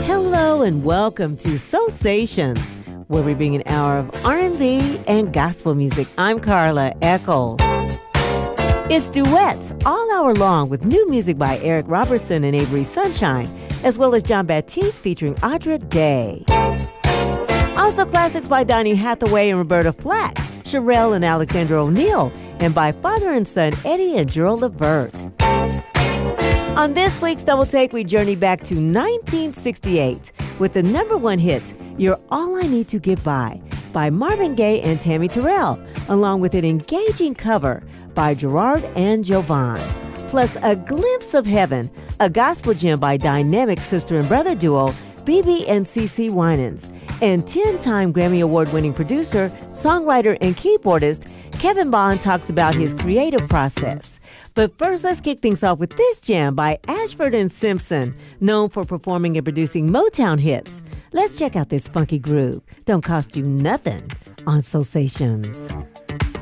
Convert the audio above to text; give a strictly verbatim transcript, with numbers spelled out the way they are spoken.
Hello and welcome to Soulsations, where we bring an hour of R and B and gospel music. I'm Carla Eccles. It's duets all hour long with new music by Eric Roberson and Avery Sunshine, as well as John Baptiste featuring Audra Day. Also classics by Donny Hathaway and Roberta Flack, Sherelle and Alexandra O'Neal, and by father and son Eddie and Gerald Levert. On this week's Double Take, we journey back to nineteen sixty-eight with the number one hit, You're All I Need to Get By, by Marvin Gaye and Tammy Terrell, along with an engaging cover by Gerard and Jovan. Plus, A Glimpse of Heaven, a gospel gem by dynamic sister and brother duo B B and C C Winans, and ten-time Grammy Award-winning producer, songwriter, and keyboardist Kevin Bond talks about his creative process. But first, let's kick things off with this jam by Ashford and Simpson, known for performing and producing Motown hits. Let's check out this funky groove. Don't cost you nothing on Soulsations.